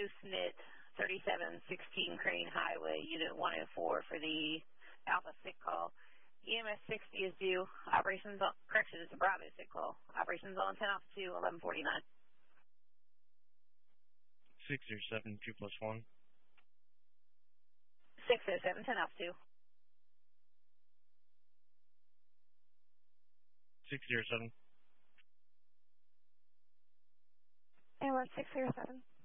Close Knit 3716 Crane Highway, Unit 104 for the Alpha sick call. EMS 60 is due. Operations on, correction, it's a Bravo sick call. Operations on 10 off 2, 1149. 607, 2+1. 607, 10 off 2. 607. And we're 607.